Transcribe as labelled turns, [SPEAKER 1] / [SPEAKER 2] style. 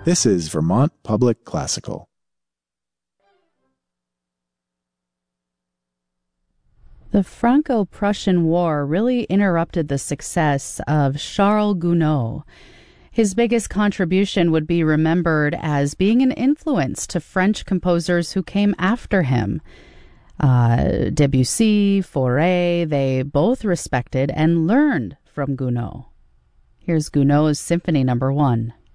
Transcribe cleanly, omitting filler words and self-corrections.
[SPEAKER 1] This is Vermont Public Classical.
[SPEAKER 2] The Franco-Prussian War really interrupted the success of Charles Gounod. His biggest contribution would be remembered as being an influence to French composers who came after him. Debussy, Fauré, they both respected and learned from Gounod. Here's Gounod's Symphony No. 1.